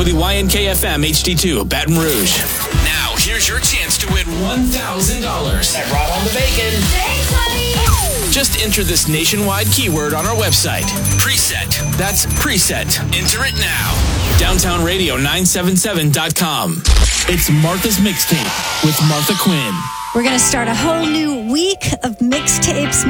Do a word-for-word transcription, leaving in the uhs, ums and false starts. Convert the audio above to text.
W Y N K F M H D two, Baton Rouge. Now, here's your chance to win one thousand dollars. That brought on the bacon. Thanks, honey. Just enter this nationwide keyword on our website. Preset. That's preset. Enter it now. downtown radio nine seven seven dot com. It's Martha's Mixtape with Martha Quinn. We're going to start a whole new week of mixtapes.